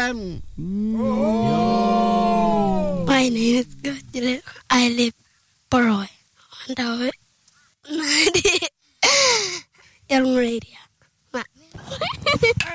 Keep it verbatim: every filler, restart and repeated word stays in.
Adam. My name is Gojile. I live Paroy. And I Young Radio.